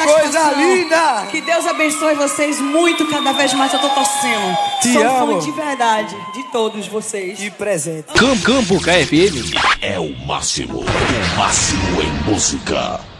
Coisa linda! Que Deus abençoe vocês muito, cada vez mais eu tô torcendo. Te amo. Sou fã de verdade, de todos vocês. Que presente. Campo KFM é o máximo em música.